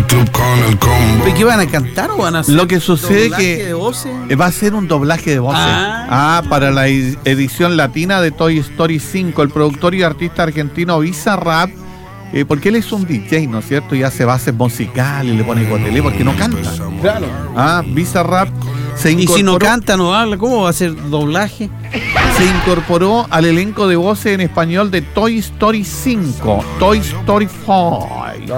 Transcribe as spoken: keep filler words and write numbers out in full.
club con el combo. ¿Qué van a cantar o van a hacer? Lo que sucede que de voces? va a ser un doblaje de voces. Ah. Ah, para la edición latina de Toy Story cinco, el productor y artista argentino Bizarrap, eh, porque él es un D J, ¿no es cierto? Y hace bases musicales, le pone gotelé porque no canta. Claro. Ah, Bizarrap se Y incorporó, si no canta, no habla, ¿cómo va a hacer doblaje? se incorporó al elenco de voces en español de Toy Story cinco, Toy Story cinco.